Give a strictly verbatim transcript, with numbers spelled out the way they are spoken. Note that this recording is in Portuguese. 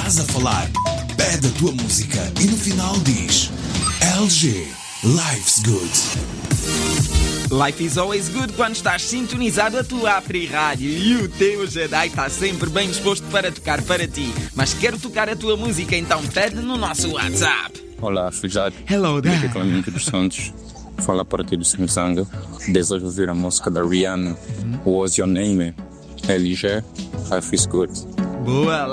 estás a falar. Pede a tua música e no final diz L G, Life's Good. Life is always good quando estás sintonizado a tua Apri Rádio e o teu Jedi está sempre bem disposto para tocar para ti. Mas quero tocar a tua música, então pede no nosso WhatsApp. Olá, sou Jade. Hello there. Aqui é Clemente dos Santos. Fala para ti do Samsung. Desejo ouvir a música da Rihanna. What's Your Name? L G, Life is Good. Boa.